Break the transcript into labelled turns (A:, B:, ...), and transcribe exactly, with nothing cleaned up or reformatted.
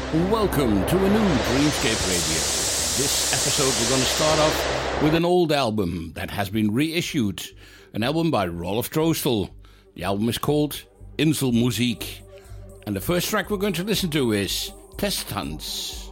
A: Welcome to a new Dreamscape Radio. This episode we're going to start off with an old album that has been reissued. An album by Rolf Droostel. The album is called Inselmusik. And the first track we're going to listen to is Testtanz.